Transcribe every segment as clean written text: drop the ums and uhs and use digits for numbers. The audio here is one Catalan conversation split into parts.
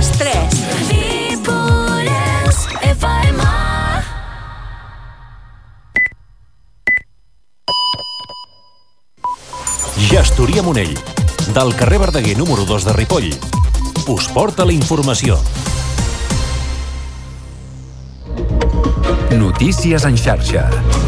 les 3. Ripollès FM. Gestoria Monell, del carrer Verdaguer número 2 de Ripoll, us porta la informació. Notícies en xarxa.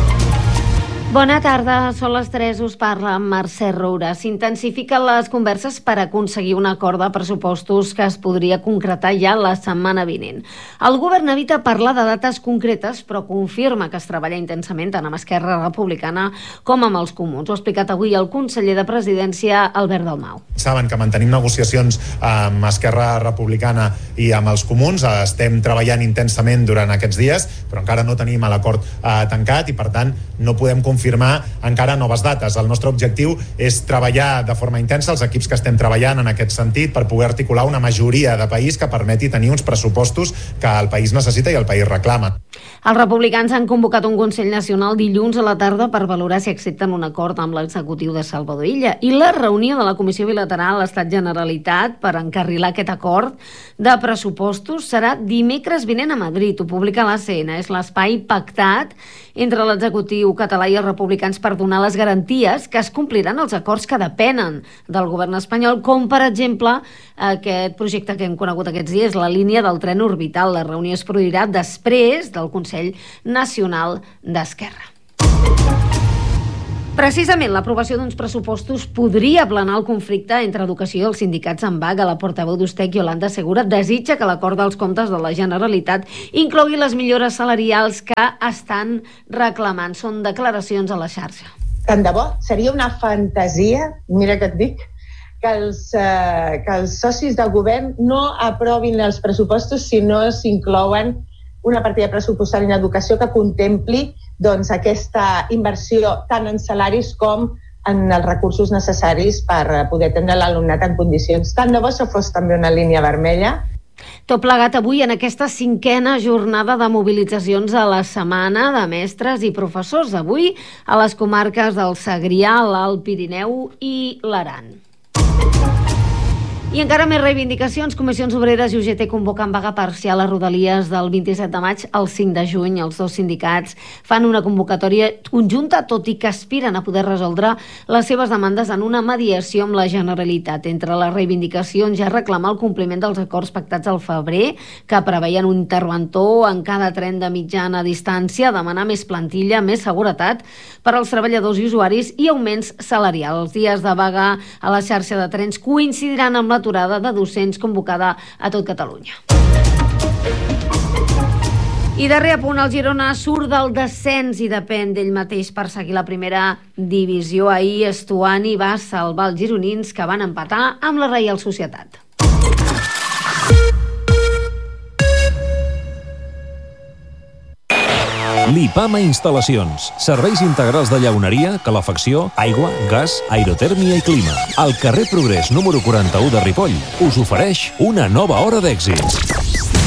Bona tarda, són les 3, us parla Mercè Roura. S'intensifiquen les converses per aconseguir un acord de pressupostos que es podria concretar ja la setmana vinent. El govern evita parlar de dates concretes, però confirma que es treballa intensament tant amb Esquerra Republicana com amb els Comuns. Ho ha explicat avui el conseller de Presidència, Albert Dalmau. Saben que mantenim negociacions amb Esquerra Republicana i amb els Comuns. Estem treballant intensament durant aquests dies, però encara no tenim l'acord tancat i, per tant, no podem confirmar encara noves dates. El nostre objectiu és treballar de forma intensa, els equips que estem treballant en aquest sentit, per poder articular una majoria de país que permeti tenir uns pressupostos que el país necessita i el país reclama. Els republicans han convocat un Consell Nacional dilluns a la tarda per valorar si accepten un acord amb l'executiu de Salvador Illa, i la reunió de la Comissió Bilateral Estat-Generalitat per encarrilar aquest acord de pressupostos serà dimecres vinent a Madrid. Ho publica l'ACN. És l'espai pactat entre l'executiu català i els republicans per donar les garanties que es compliran els acords que depenen del govern espanyol, com per exemple aquest projecte que hem conegut aquests dies, la línia del tren orbital. La reunió es produirà després del Consell Nacional d'Esquerra. Precisament l'aprovació d'uns pressupostos podria aplanar el conflicte entre educació i els sindicats en vaga. La portaveu d'Ustec, Yolanda Segura, desitja que l'acord dels comptes de la Generalitat inclogui les millores salarials que estan reclamant. Són declaracions a la xarxa. Tant de bo, seria una fantasia, mira que et dic, que els socis de govern no aprovin els pressupostos si no s'inclouen una partida pressupostària en educació que contempli aquesta inversió tant en salaris com en els recursos necessaris per poder atendre l'alumnat en condicions. Tant de bo això fos també una línia vermella. Tot plegat avui en aquesta 5a jornada de mobilitzacions a la Setmana de Mestres i Professors. Avui a les comarques del Segrià, l'Alt Pirineu i l'Aran. I encara més reivindicacions. Comissions Obreres i UGT convoquen vaga parcial a Rodalies del 27 de maig al 5 de juny. Els dos sindicats fan una convocatòria conjunta, tot i que aspiren a poder resoldre les seves demandes en una mediació amb la Generalitat. Entre les reivindicacions ja reclama el compliment dels acords pactats al febrer, que preveien un interventor en cada tren de mitjana distància, demanar més plantilla, més seguretat per als treballadors i usuaris i augments salarials. Els dies de vaga a la xarxa de trens coincidiran amb l'aturada de docents convocada a tot Catalunya. I darrer apunt, el Girona surt del descens i depèn d'ell mateix per seguir la primera divisió. Ahir Estuani va salvar els gironins, que van empatar amb la Reial Societat. Lipama Instal·lacions. Serveis integrals de llauneria, calefacció, aigua, gas, aerotèrmia i clima. Al carrer Progrés número 41 de Ripoll us ofereix una nova hora d'èxits.